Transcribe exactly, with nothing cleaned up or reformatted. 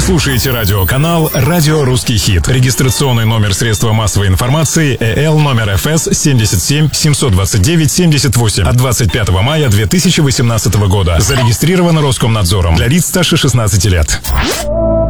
слушаете радиоканал «Радио Русский хит». Регистрационный номер средства массовой информации ЭЛ номер эф эс семьдесят семь семьсот двадцать девять семьдесят восемь от двадцать пятого мая две тысячи восемнадцатого года. Зарегистрировано Роскомнадзором для лиц старше шестнадцати лет.